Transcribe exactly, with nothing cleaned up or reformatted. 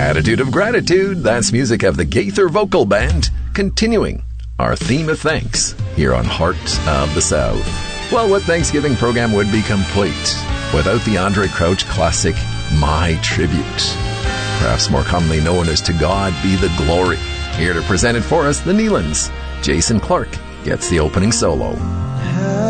Attitude of Gratitude, that's music of the Gaither Vocal Band, continuing our theme of thanks here on Heart of the South. Well, what Thanksgiving program would be complete without the Andre Crouch classic, My Tribute? Perhaps more commonly known as To God Be the Glory. Here to present it for us, the Nealons. Jason Clark gets the opening solo.